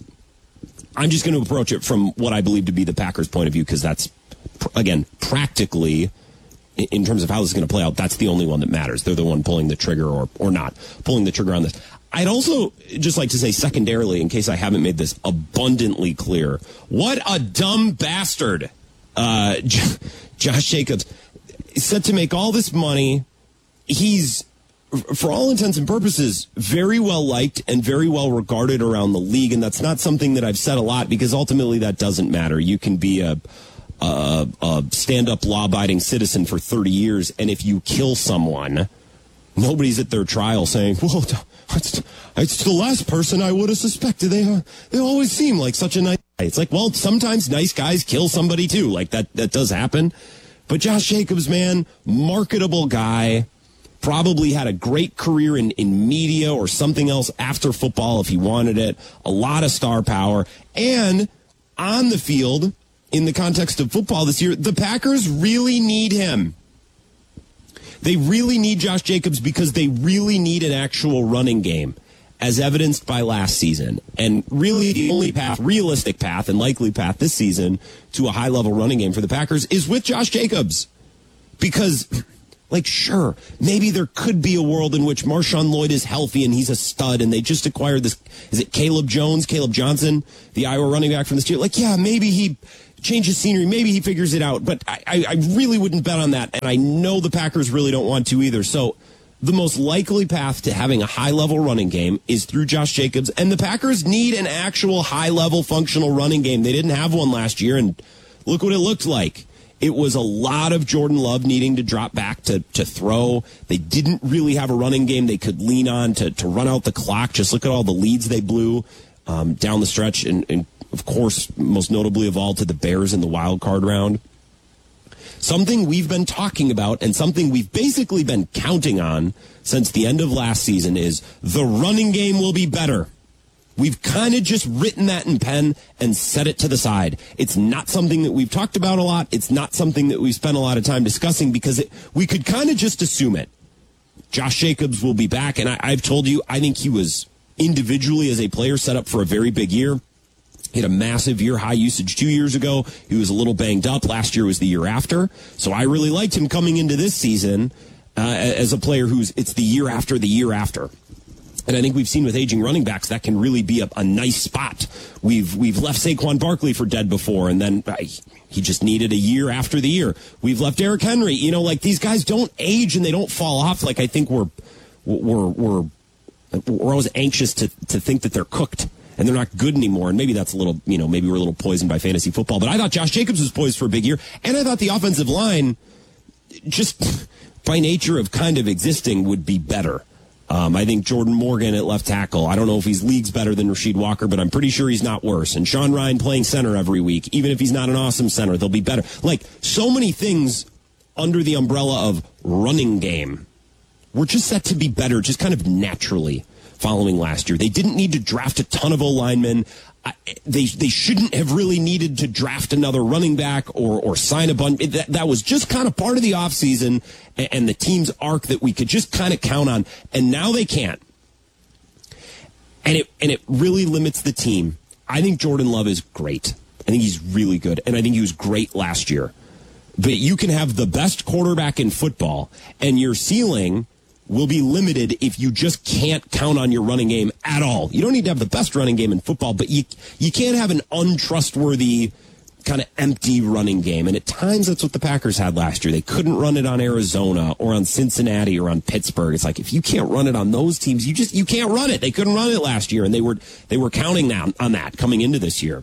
I'm just going to approach it from what I believe to be the Packers' point of view, because that's, again, practically, in terms of how this is going to play out, that's the only one that matters. They're the one pulling the trigger or, or not pulling the trigger on this. I'd also just like to say secondarily, in case I haven't made this abundantly clear, what a dumb bastard uh, Josh Jacobs is set to make all this money. He's, for all intents and purposes, very well liked and very well regarded around the league. And that's not something that I've said a lot, because ultimately that doesn't matter. You can be a, a, a stand-up law-abiding citizen for thirty years, and if you kill someone, nobody's at their trial saying, well, it's, it's the last person I would have suspected. They, uh, they always seem like such a nice guy. It's like, well, sometimes nice guys kill somebody too. Like, that, that does happen. But Josh Jacobs, man, marketable guy. Probably had a great career in, in media or something else after football if he wanted it. A lot of star power. And on the field, in the context of football this year, the Packers really need him. They really need Josh Jacobs because they really need an actual running game. as evidenced by last season. And really the only path, realistic path and likely path this season to a high-level running game for the Packers is with Josh Jacobs. Because, like, sure, maybe there could be a world in which Marshawn Lloyd is healthy and he's a stud and they just acquired this, is it Caleb Jones, Caleb Johnson, the Iowa running back from the Steelers? Like, yeah, maybe he changes scenery, maybe he figures it out, but I, I, I really wouldn't bet on that, and I know the Packers really don't want to either. So the most likely path to having a high-level running game is through Josh Jacobs, and the Packers need an actual high-level functional running game. They didn't have one last year, and look what it looked like. It was a lot of Jordan Love needing to drop back to, to throw. They didn't really have a running game they could lean on to, to run out the clock. Just look at all the leads they blew um, down the stretch, and, and, of course, most notably of all to the Bears in the wild card round. Something we've been talking about and something we've basically been counting on since the end of last season is the running game will be better. We've kind of just written that in pen and set it to the side. It's not something that we've talked about a lot. It's not something that we've spent a lot of time discussing because it, we could kind of just assume it. Josh Jacobs will be back, and I, I've told you, I think he was individually as a player set up for a very big year. He had a massive year, high usage two years ago. He was a little banged up. Last year was the year after. So I really liked him coming into this season uh, as a player who's, it's the year after the year after. And I think we've seen with aging running backs, that can really be a, a nice spot. We've we've left Saquon Barkley for dead before, and then uh, he just needed a year after the year. We've left Derrick Henry. You know, like these guys don't age and they don't fall off like I think we're, we're, we're, we're always anxious to, to think that they're cooked. And they're not good anymore, and maybe that's a little, you know, maybe we're a little poisoned by fantasy football. But I thought Josh Jacobs was poised for a big year, and I thought the offensive line, just by nature of kind of existing, would be better. Um, I think Jordan Morgan at left tackle, I don't know if he's leagues better than Rasheed Walker, but I'm pretty sure he's not worse. And Sean Ryan playing center every week, even if he's not an awesome center, they'll be better. Like, so many things under the umbrella of running game were just set to be better, just kind of naturally. Following last year, they didn't need to draft a ton of O-linemen. They they shouldn't have really needed to draft another running back or or sign a bunch. That, that was just kind of part of the offseason and, and the team's arc that we could just kind of count on. And now they can't. And it and it really limits the team. I think Jordan Love is great. I think he's really good. And I think he was great last year. But you can have the best quarterback in football, and your ceiling will be limited if you just can't count on your running game at all. You don't need to have the best running game in football, but you you can't have an untrustworthy, kind of empty running game. And at times that's what the Packers had last year. They couldn't run it on Arizona or on Cincinnati or on Pittsburgh. It's like if you can't run it on those teams, you just you can't run it. They couldn't run it last year, and they were they were counting that, on that coming into this year.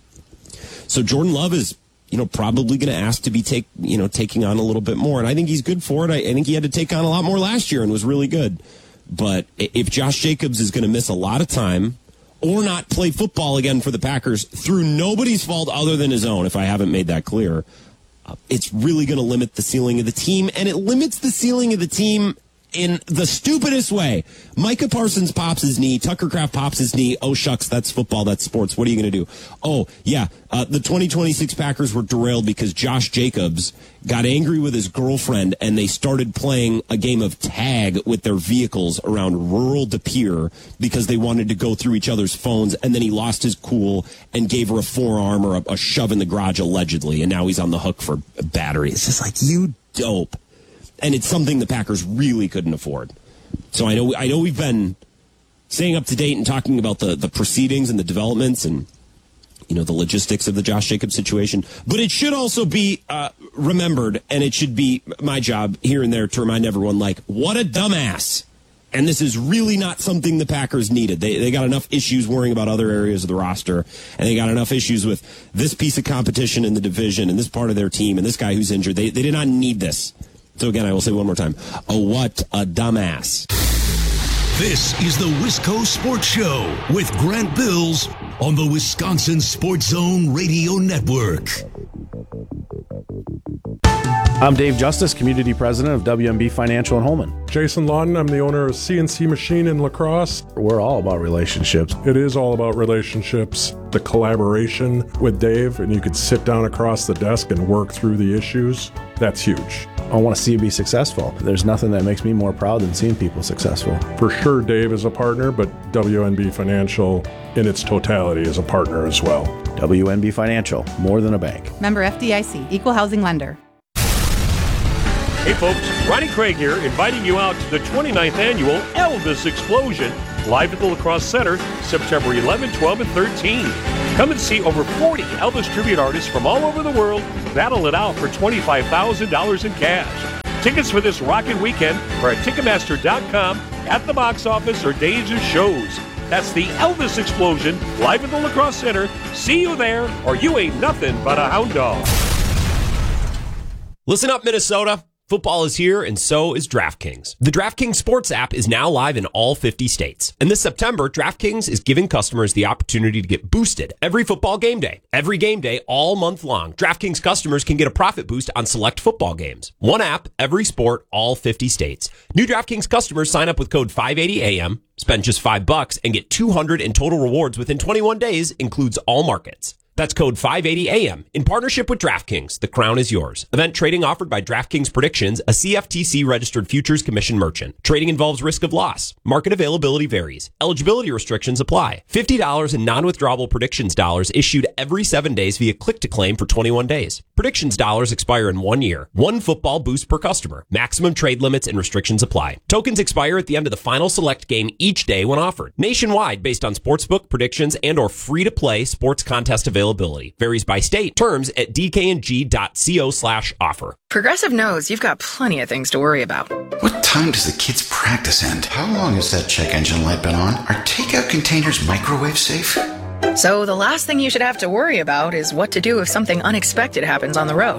So Jordan Love is, you know, probably going to ask to be take, you know, taking on a little bit more. And I think he's good for it. I, I think he had to take on a lot more last year and was really good. But if Josh Jacobs is going to miss a lot of time or not play football again for the Packers through nobody's fault other than his own, if I haven't made that clear, uh, it's really going to limit the ceiling of the team. And it limits the ceiling of the team in the stupidest way. Micah Parsons pops his knee. Tucker Kraft pops his knee. Oh, shucks, that's football. That's sports. What are you going to do? Oh, yeah, uh, the twenty twenty-six Packers were derailed because Josh Jacobs got angry with his girlfriend, and they started playing a game of tag with their vehicles around rural De Pere because they wanted to go through each other's phones, and then he lost his cool and gave her a forearm or a, a shove in the garage, allegedly, and now he's on the hook for battery. It's just like, you dope. And it's something the Packers really couldn't afford. So I know I know we've been staying up to date and talking about the, the proceedings and the developments and, you know, the logistics of the Josh Jacobs situation. But it should also be uh, remembered, and it should be my job here and there to remind everyone, like, what a dumbass. And this is really not something the Packers needed. They they got enough issues worrying about other areas of the roster, and they got enough issues with this piece of competition in the division and this part of their team and this guy who's injured. They, they did not need this. So again, I will say one more time, oh, what a dumbass. This is the Wisco Sports Show with Grant Bills on the Wisconsin Sports Zone Radio Network. I'm Dave Justice, Community President of W M B Financial in Holman. Jason Lawton, I'm the owner of C N C Machine in La Crosse. We're all about relationships. It is all about relationships, the collaboration with Dave, and you could sit down across the desk and work through the issues. That's huge. I want to see you be successful. There's nothing that makes me more proud than seeing people successful. For sure, Dave is a partner, but W N B Financial in its totality is a partner as well. W N B Financial, more than a bank. Member F D I C, Equal Housing Lender. Hey folks, Ronnie Craig here, inviting you out to the twenty-ninth Annual Elvis Explosion, live at the La Crosse Center, September eleventh, twelfth, and thirteenth. Come and see over forty Elvis tribute artists from all over the world battle it out for twenty-five thousand dollars in cash. Tickets for this rockin' weekend are at Ticketmaster dot com, at the box office, or days of shows. That's the Elvis Explosion, live at the La Crosse Center. See you there, or you ain't nothing but a hound dog. Listen up, Minnesota. Football is here, and so is DraftKings. The DraftKings Sports app is now live in all fifty states. And this September, DraftKings is giving customers the opportunity to get boosted every football game day. Every game day, all month long, DraftKings customers can get a profit boost on select football games. One app, every sport, all fifty states. New DraftKings customers sign up with code five eighty A M, spend just five bucks, and get two hundred in total rewards within twenty-one days, includes all markets. That's code five eighty A M. In partnership with DraftKings, the crown is yours. Event trading offered by DraftKings Predictions, a C F T C-registered futures commission merchant. Trading involves risk of loss. Market availability varies. Eligibility restrictions apply. fifty dollars in non-withdrawable predictions dollars issued every seven days via click-to-claim for twenty-one days. Predictions dollars expire in one year. One football boost per customer. Maximum trade limits and restrictions apply. Tokens expire at the end of the final select game each day when offered. Nationwide based on sportsbook, predictions, and or free-to-play sports contest availability. Varies by state. Terms at d k n g dot co slash offer. Progressive knows you've got plenty of things to worry about. What time does the kids' practice end? How long has that check engine light been on? Are takeout containers microwave safe? So the last thing you should have to worry about is what to do if something unexpected happens on the road.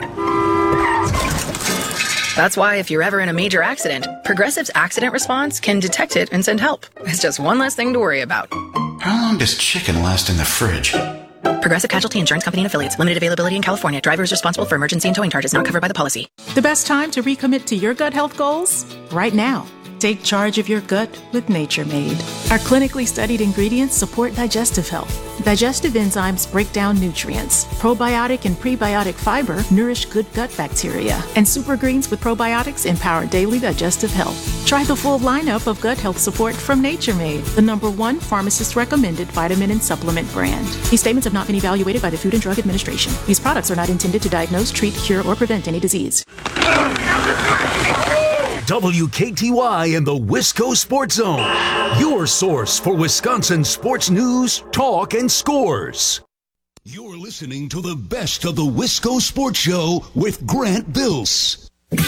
That's why if you're ever in a major accident, Progressive's accident response can detect it and send help. It's just one less thing to worry about. How long does chicken last in the fridge? Progressive Casualty Insurance Company and Affiliates. Limited availability in California. Driver is responsible for emergency and towing charges not covered by the policy. The best time to recommit to your gut health goals? Right now. Take charge of your gut with Nature Made. Our clinically studied ingredients support digestive health. Digestive enzymes break down nutrients. Probiotic and prebiotic fiber nourish good gut bacteria. And super greens with probiotics empower daily digestive health. Try the full lineup of gut health support from Nature Made, the number one pharmacist-recommended vitamin and supplement brand. These statements have not been evaluated by the Food and Drug Administration. These products are not intended to diagnose, treat, cure, or prevent any disease. W K T Y and the Wisco Sports Zone, your source for Wisconsin sports news, talk, and scores. You're listening to the best of the Wisco Sports Show with Grant Bills. All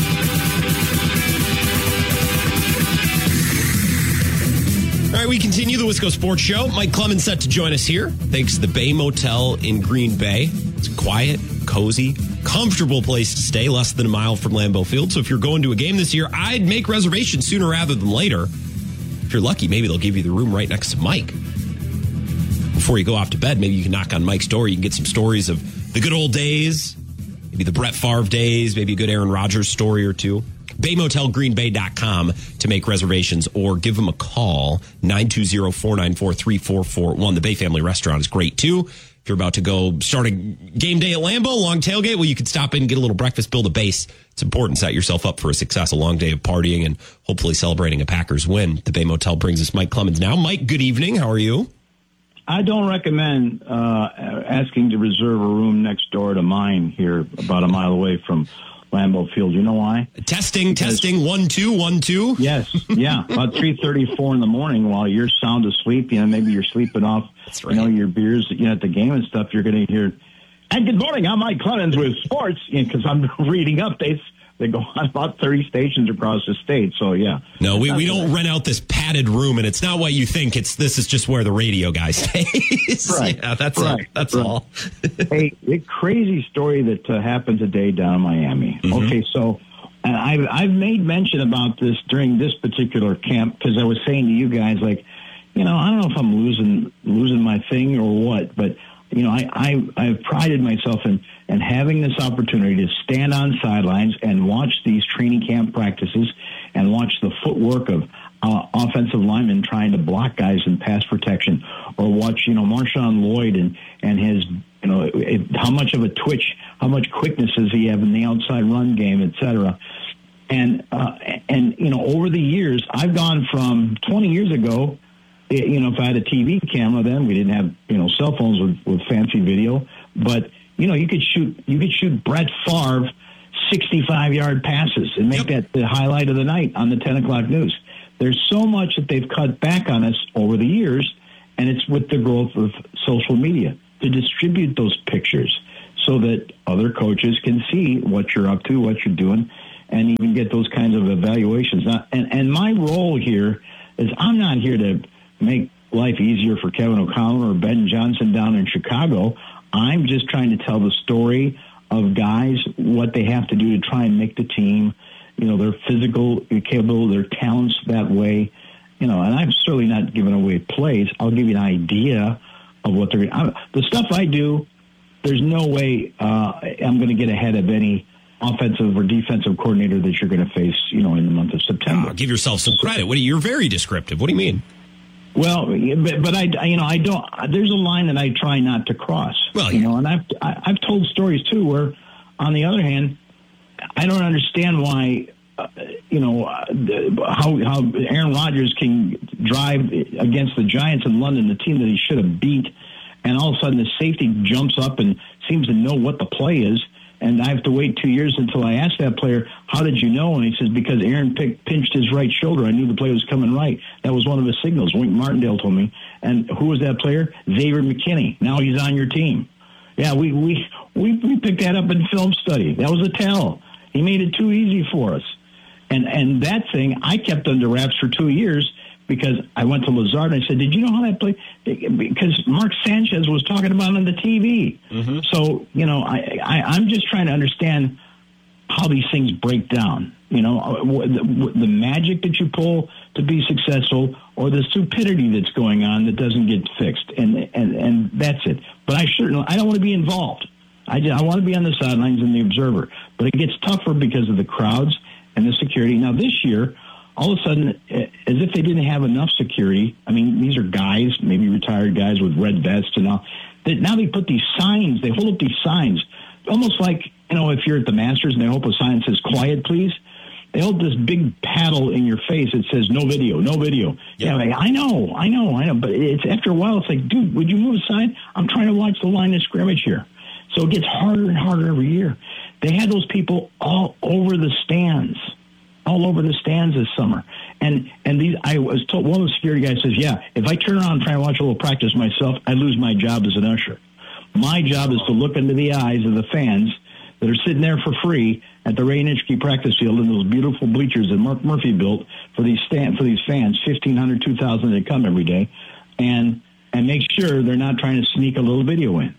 right, we continue the Wisco Sports Show. Mike Clemens set to join us here, thanks to the Bay Motel in Green Bay. It's quiet, cozy, comfortable place to stay, less than a mile from Lambeau Field. So if you're going to a game this year, I'd make reservations sooner rather than later. If you're lucky, maybe they'll give you the room right next to Mike. Before you go off to bed, maybe you can knock on Mike's door. You can get some stories of the good old days, maybe the Brett Favre days, maybe a good Aaron Rodgers story or two. bay motel green bay dot com to make reservations, or give them a call, nine two zero, four nine four, three four four one. The Bay Family Restaurant is great, too. If you're about to go start a game day at Lambeau, long tailgate, well, you can stop in and get a little breakfast, build a base. It's important. Set yourself up for a success, a long day of partying, and hopefully celebrating a Packers win. The Bay Motel brings us Mike Clemens now. Mike, good evening. How are you? I don't recommend uh, asking to reserve a room next door to mine here, about a mile away from Lambeau Field. You know why? Testing, because, testing, one, two, one, two. Yes, yeah. About three thirty-four in the morning while you're sound asleep, you know, maybe you're sleeping off, That's right. you know, your beers, you know, at the game and stuff, you're going to hear, and good morning, I'm Mike Clemens with sports, because you know, I'm reading updates. They go on about thirty stations across the state, so yeah. No, we, we don't rent out this padded room, and it's not what you think. It's This is just where the radio guy stays. Right. Yeah, that's right. It. That's right. all. Hey, a crazy story that uh, happened today down in Miami. Mm-hmm. Okay, so and I've, I've made mention about this during this particular camp, because I was saying to you guys, like, you know, I don't know if I'm losing losing my thing or what, but, you know, I, I, I've prided myself in and having this opportunity to stand on sidelines and watch these training camp practices and watch the footwork of uh, offensive linemen trying to block guys in pass protection, or watch, you know, Marshawn Lloyd and, and his You know, it, it, how much of a twitch, how much quickness does he have in the outside run game, et cetera. And, uh, and, you know, over the years, I've gone from twenty years ago, you know, if I had a T V camera then, we didn't have, you know, cell phones with, with fancy video, but, you know, you could shoot, you could shoot Brett Favre sixty-five yard passes and make yep. that the highlight of the night on the ten o'clock news. There's so much that they've cut back on us over the years, and it's with the growth of social media to distribute those pictures so that other coaches can see what you're up to, what you're doing, and even get those kinds of evaluations. Now, and, and my role here is I'm not here to make life easier for Kevin O'Connell or Ben Johnson down in Chicago. I'm just trying to tell the story of guys, what they have to do to try and make the team, you know, their physical capable, their talents that way, you know, and I'm certainly not giving away plays. I'll give you an idea of what they're, I, the stuff I do, there's no way uh, I'm going to get ahead of any offensive or defensive coordinator that you're going to face, you know, in the month of September. Oh, give yourself some credit. What do you, you're very descriptive. What do you mean? Well, but, but I, you know, I don't. There's a line that I try not to cross. Well, you know, and I've I, I've told stories too where, on the other hand, I don't understand why, uh, you know, uh, how how Aaron Rodgers can drive against the Giants in London, the team that he should have beat, and all of a sudden the safety jumps up and seems to know what the play is. And I have to wait two years until I ask that player, how did you know? And he says, because Aaron pick, pinched his right shoulder. I knew the play was coming right. That was one of his signals. Wink Martindale told me. And who was that player? Xavier McKinney. Now he's on your team. Yeah, we, we, we, we picked that up in film study. That was a tell. He made it too easy for us. And, and that thing I kept under wraps for two years because I went to Lazard and I said, did you know how that played? Because Mark Sanchez was talking about it on the T V. Mm-hmm. So, you know, I, I, I'm just trying to understand how these things break down. You know, the, the magic that you pull to be successful or the stupidity that's going on that doesn't get fixed. And, and, and that's it. But I certainly, I don't want to be involved. I, just, I want to be on the sidelines and the observer. But it gets tougher because of the crowds and the security. Now, this year, all of a sudden, as if they didn't have enough security. I mean, these are guys, maybe retired guys with red vests and all. That now they put these signs, they hold up these signs, almost like, you know, if you're at the Masters and they hold up a sign that says, quiet, please. They hold this big paddle in your face that says, no video, no video. Yeah, yeah like, I know, I know, I know. But it's after a while, it's like, dude, would you move aside? I'm trying to watch the line of scrimmage here. So it gets harder and harder every year. They had those people all over the stands. all over the stands this summer. And and these, I was told, one of the security guys says, yeah, if I turn around and try to watch a little practice myself, I lose my job as an usher. My job is to look into the eyes of the fans that are sitting there for free at the Ray Nitschke practice field in those beautiful bleachers that Mark Murphy built for these stand, for these fans, fifteen hundred, two thousand that come every day, and and make sure they're not trying to sneak a little video in.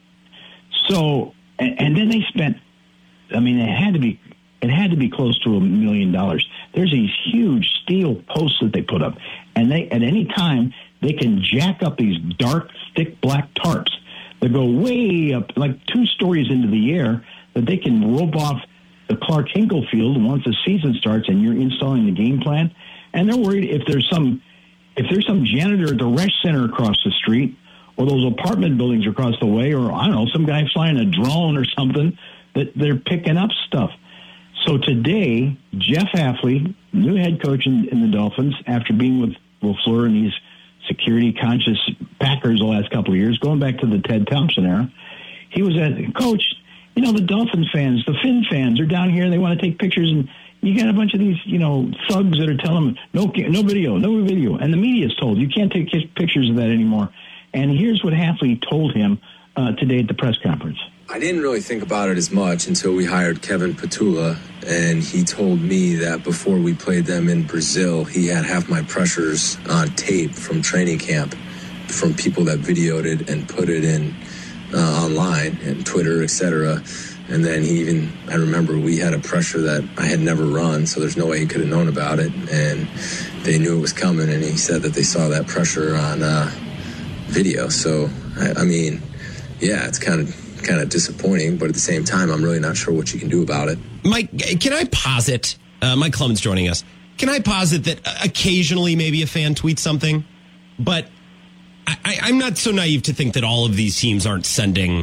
So, and, and then they spent, I mean, it had to be, it had to be close to a million dollars. There's these huge steel posts that they put up, and they at any time they can jack up these dark, thick black tarps that go way up, like two stories into the air, that they can rope off the Clark Hinkle field once the season starts and you're installing the game plan. And they're worried if there's some if there's some janitor at the rec center across the street or those apartment buildings across the way, or I don't know, some guy flying a drone or something, that they're picking up stuff. So today, Jeff Hafley, new head coach in, in the Dolphins, after being with LaFleur and these security-conscious Packers the last couple of years, going back to the Ted Thompson era, he was at, Coach, you know, the Dolphins fans, the Finn fans are down here, they want to take pictures, and you got a bunch of these, you know, thugs that are telling them, no, no video, no video. And the media's told, you can't take pictures of that anymore. And here's what Hafley told him uh, today at the press conference. I didn't really think about it as much until we hired Kevin Petula, and he told me that before we played them in Brazil, he had half my pressures on tape from training camp from people that videoed it and put it in uh, online and Twitter, et cetera. And then he even, I remember we had a pressure that I had never run, so there's no way he could have known about it. And they knew it was coming, and he said that they saw that pressure on uh, video. So, I, I mean, yeah, it's kind of kind of disappointing, but at the same time, I'm really not sure what you can do about it. Mike, can I posit, uh, Mike Clemens joining us, can I posit that occasionally maybe a fan tweets something, but I, I, I'm not so naive to think that all of these teams aren't sending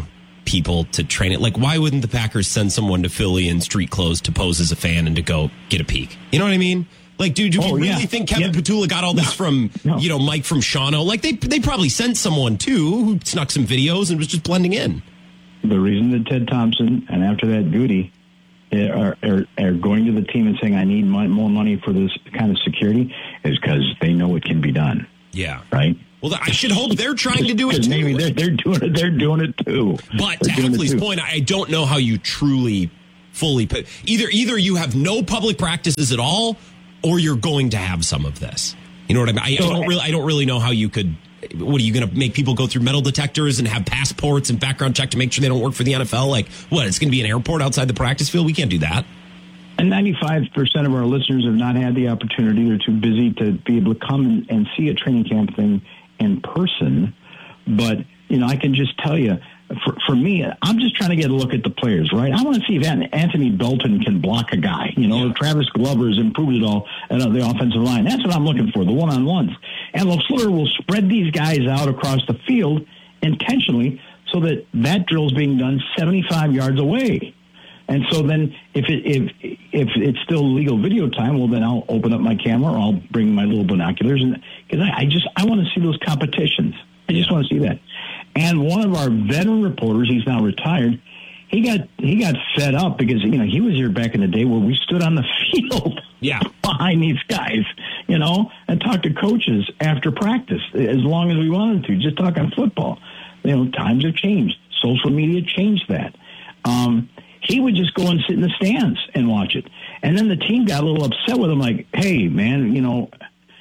people to train it. Like, why wouldn't the Packers send someone to Philly in street clothes to pose as a fan and to go get a peek? You know what I mean? Like, dude, do you Oh, really yeah. think Kevin Yeah. Petula got all this from, No. you know, Mike from Shawano? Like, they they probably sent someone, too, who snuck some videos and was just blending in. The reason that Ted Thompson and after that Goody are, are, are going to the team and saying, I need mon- more money for this kind of security is because they know it can be done. Yeah. Right? Well, I should hope they're trying to do it, 'Cause too. maybe they're, they're, doing it, they're doing it, too. But to They're doing it, Hafley's too. point, I don't know how you truly, fully put either. Either you have no public practices at all, or you're going to have some of this. You know what I mean? I, I don't really. I don't really know how you could. What are you going to make people go through metal detectors and have passports and background check to make sure they don't work for the N F L? Like, what? It's going to be an airport outside the practice field. We can't do that. And ninety-five percent of our listeners have not had the opportunity. They're too busy to be able to come and, and see a training camp thing in person. But, you know, I can just tell you, for, for me, I'm just trying to get a look at the players, right? I want to see if Anthony Belton can block a guy. You know, if Travis Glover has improved it all at the offensive line. That's what I'm looking for, the one-on-ones. And LaFleur will spread these guys out across the field intentionally so that that drill's being done seventy-five yards away. And so then if it, if if it's still legal video time, well, then I'll open up my camera or I'll bring my little binoculars. And because I, I just I want to see those competitions. I just want to see that. And one of our veteran reporters, he's now retired, he got he got fed up because, you know, he was here back in the day where we stood on the field yeah. behind these guys, you know, and talked to coaches after practice as long as we wanted to, just talking football. You know, times have changed. Social media changed that. Um, he would just go and sit in the stands and watch it. And then the team got a little upset with him, like, hey, man, you know,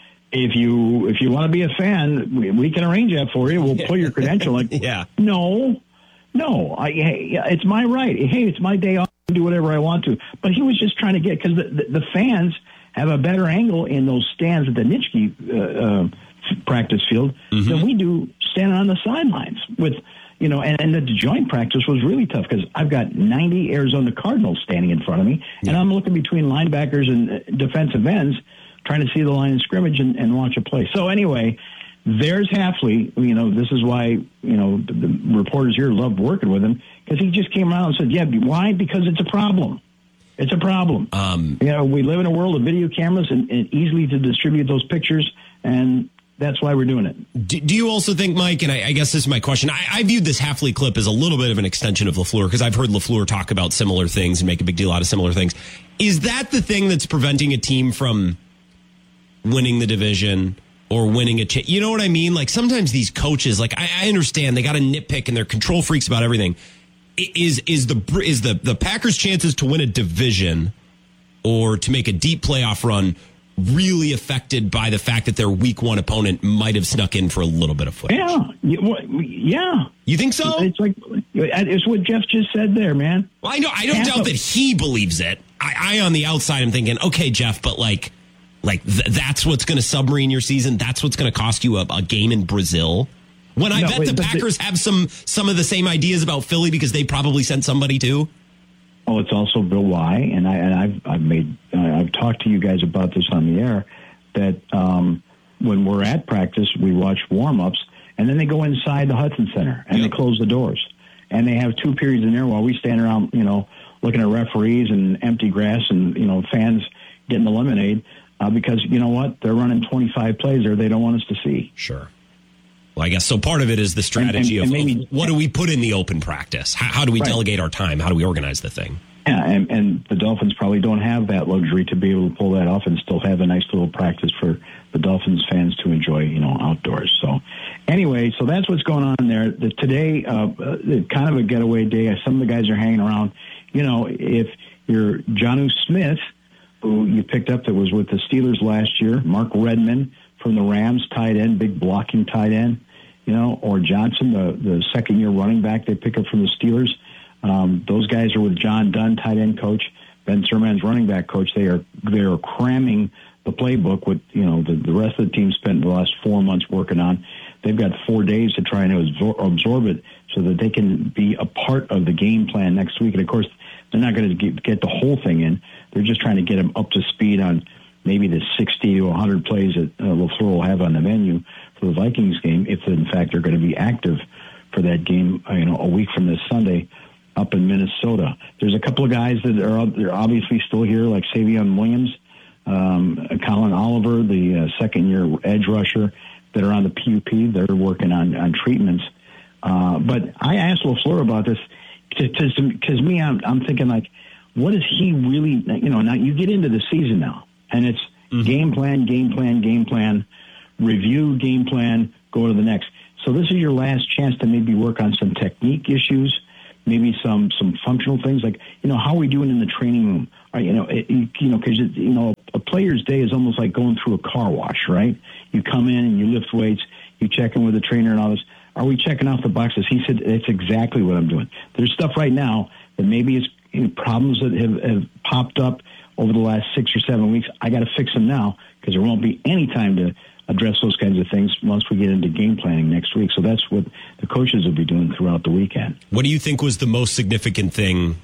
if you if you want to be a fan, we, we can arrange that for you. We'll put your credential. Like, yeah. no, no, I, hey, it's my right. Hey, it's my day off. I can do whatever I want to. But he was just trying to get, because the, the, the fans have a better angle in those stands at the Nitschke uh, uh, practice field mm-hmm. than we do standing on the sidelines with, you know, and, and the joint practice was really tough because I've got ninety Arizona Cardinals standing in front of me, yeah. and I'm looking between linebackers and defensive ends trying to see the line of scrimmage and, and watch a play. So anyway, there's Hafley. You know, this is why, you know, the, the reporters here love working with him because he just came around and said, yeah, why? Because it's a problem. It's a problem. Um, you know, we live in a world of video cameras and, and easily to distribute those pictures, and that's why we're doing it. Do, do you also think, Mike, and I, I guess this is my question, I, I viewed this Hafley clip as a little bit of an extension of LaFleur because I've heard LaFleur talk about similar things and make a big deal out of similar things. Is that the thing that's preventing a team from winning the division or winning a cha- you know what I mean? Like sometimes these coaches, like I, I understand they got to nitpick and they're control freaks about everything. Is is the is the the Packers' chances to win a division or to make a deep playoff run really affected by the fact that their week one opponent might have snuck in for a little bit of footage? Yeah, yeah. You think so? It's like it's what Jeff just said there, man. Well, I know I don't Half doubt of- that he believes it. I, I on the outside am thinking, okay, Jeff, but like. Like, th- that's what's going to submarine your season? That's what's going to cost you a, a game in Brazil? When I no, bet wait, the Packers the, have some some of the same ideas about Philly because they probably sent somebody too. Oh, it's also Bill Y, and I and I've I've made uh, I've talked to you guys about this on the air that um, when we're at practice, we watch warm-ups, and then they go inside the Hudson Center and yep. they close the doors, and they have two periods in there while we stand around, you know, looking at referees and empty grass and you know fans getting the lemonade. Uh, because, you know what, they're running twenty-five plays there they don't want us to see. Sure. Well, I guess so part of it is the strategy and, and, and of, maybe, of what do we put in the open practice? How, how do we right. delegate our time? How do we organize the thing? Yeah, and, and the Dolphins probably don't have that luxury to be able to pull that off and still have a nice little practice for the Dolphins fans to enjoy, you know, outdoors. So anyway, so that's what's going on there. The, today, uh, uh, kind of a getaway day. Some of the guys are hanging around. You know, if you're Jonnu Smith, who you picked up that was with the Steelers last year, Mark Redmond from the Rams, tight end, big blocking tight end, you know, or Johnson, the, the second-year running back they pick up from the Steelers. Um, those guys are with John Dunn, tight end coach, Ben Serman's running back coach. They are they are cramming the playbook with, you know, the, the rest of the team spent the last four months working on. They've got four days to try and absor- absorb it so that they can be a part of the game plan next week. And, of course, they're not going to get, get the whole thing in. They're just trying to get them up to speed on maybe the sixty to one hundred plays that uh, LaFleur will have on the menu for the Vikings game if, in fact, they're going to be active for for that game, you know, a week from this Sunday up in Minnesota. There's a couple of guys that are they're obviously still here, like Savion Williams, um, Colin Oliver, the uh, second-year edge rusher, that are on the P U P. They're working on, on treatments. Uh, but I asked LaFleur about this because me, I'm, I'm thinking, like, what is he really, you know, now you get into the season now, and it's mm-hmm. game plan, game plan, game plan, review, game plan, go to the next. So this is your last chance to maybe work on some technique issues, maybe some, some functional things, like, you know, how are we doing in the training room? Or, you know, it, you know, because, you know, a player's day is almost like going through a car wash, right? You come in and you lift weights, you check in with the trainer and all this. Are we checking off the boxes? He said, it's exactly what I'm doing. There's stuff right now that maybe is you know, problems that have, have popped up over the last six or seven weeks. I got to fix them now because there won't be any time to address those kinds of things once we get into game planning next week. So that's what the coaches will be doing throughout the weekend. What do you think was the most significant thing